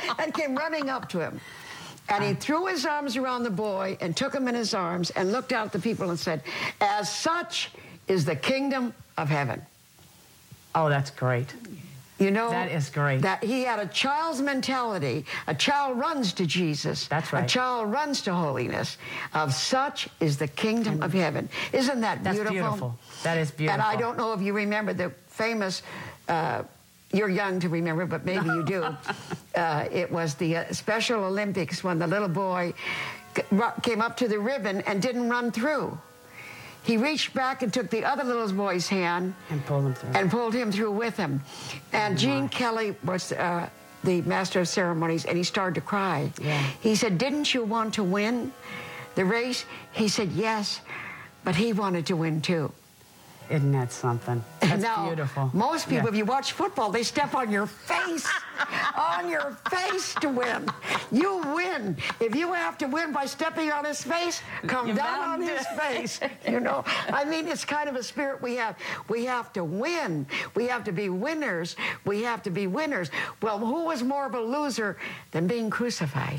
and came running up to him. And he threw his arms around the boy and took him in his arms and looked out at the people and said, "As such is the kingdom of heaven." Oh, that's great. You know, that is great. That he had a child's mentality. A child runs to Jesus. That's right. A child runs to holiness. Of such is the kingdom of heaven. Isn't that beautiful? That's beautiful. That is beautiful. And I don't know if you remember the famous, you're young to remember, but maybe you do. It was the Special Olympics when the little boy came up to the ribbon and didn't run through. He reached back and took the other little boy's hand and pulled him through. And pulled him through with him. And Gene Kelly was the master of ceremonies, and he started to cry. Yeah. He said, "Didn't you want to win the race?" He said, "Yes," but he wanted to win too. Isn't that something? That's now, beautiful. Most people, if you watch football, they step on your face, on your face to win. You win. If you have to win by stepping on his face, come down on his face. You know, I mean, it's kind of a spirit we have. We have to win. We have to be winners. We have to be winners. Well, who was more of a loser than being crucified?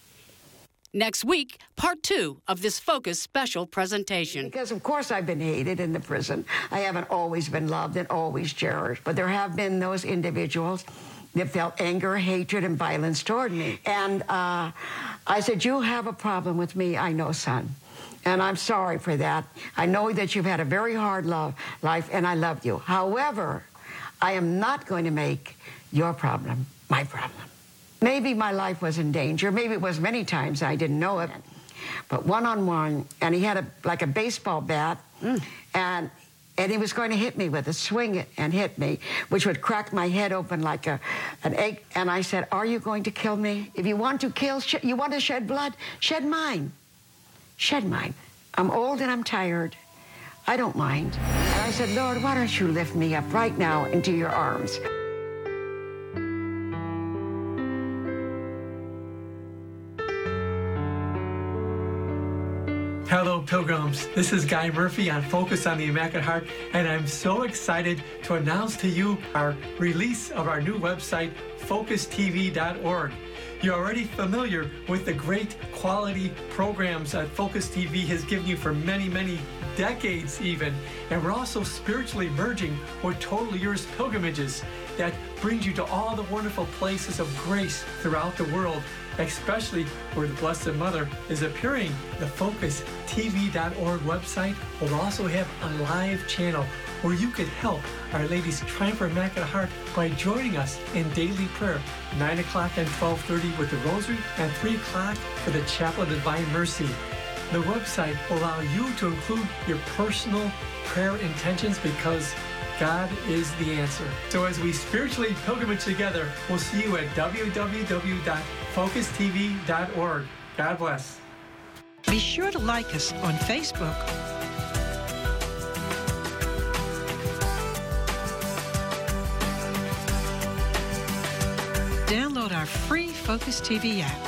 Next week, part 2 of this Focus special presentation. Because, of course, I've been hated in the prison. I haven't always been loved and always cherished. But there have been those individuals that felt anger, hatred, and violence toward me. And I said, "You have a problem with me, I know, son. And I'm sorry for that. I know that you've had a very hard life, and I love you. However, I am not going to make your problem my problem." Maybe my life was in danger. Maybe it was many times. I didn't know it. But one-on-one, and he had like a baseball bat, and he was going to hit me with it, swing it and hit me, which would crack my head open like an egg. And I said, "Are you going to kill me? If you want to kill, you want to shed blood, shed mine. Shed mine. I'm old and I'm tired. I don't mind." And I said, "Lord, why don't you lift me up right now into your arms?" Hello, Pilgrims. This is Guy Murphy on Focus on the Immaculate Heart, and I'm so excited to announce to you our release of our new website, FocusTV.org. You're already familiar with the great quality programs that Focus TV has given you for many, many decades even. And we're also spiritually merging with Total Yours pilgrimages that brings you to all the wonderful places of grace throughout the world, especially where the Blessed Mother is appearing. The FocusTV.org website will also have a live channel where you could help Our Lady's Triumph of Immaculate Heart by joining us in daily prayer, 9 o'clock and 12:30 with the Rosary, and 3 o'clock for the Chapel of Divine Mercy. The website will allow you to include your personal prayer intentions because God is the answer. So as we spiritually pilgrimage together, we'll see you at www.focustv.org. God bless. Be sure to like us on Facebook. Download our free Focus TV app.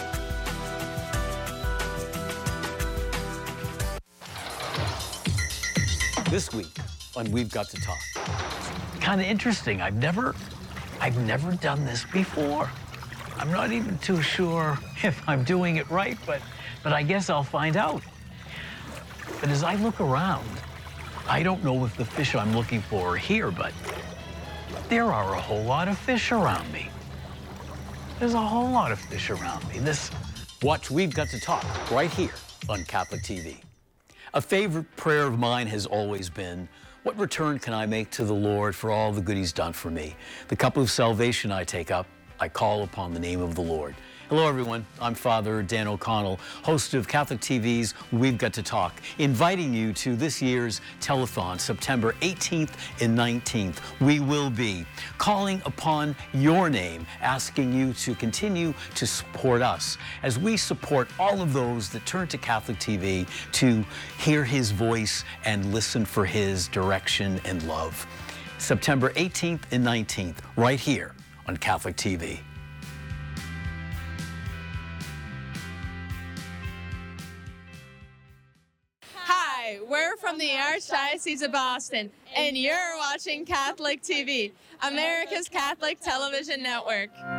This week on We've Got to Talk. Kind of interesting. I've never done this before. I'm not even too sure if I'm doing it right, but I guess I'll find out. But as I look around, I don't know if the fish I'm looking for are here, but there are a whole lot of fish around me. There's a whole lot of fish around me. Watch We've Got to Talk right here on Catholic TV. A favorite prayer of mine has always been, what return can I make to the Lord for all the good He's done for me? The cup of salvation I take up, I call upon the name of the Lord. Hello, everyone. I'm Father Dan O'Connell, host of Catholic TV's We've Got to Talk, inviting you to this year's telethon, September 18th and 19th. We will be calling upon your name, asking you to continue to support us as we support all of those that turn to Catholic TV to hear His voice and listen for His direction and love. September 18th and 19th, right here on Catholic TV. Hi, we're from the Archdiocese of Boston, and you're watching Catholic TV, America's Catholic television network.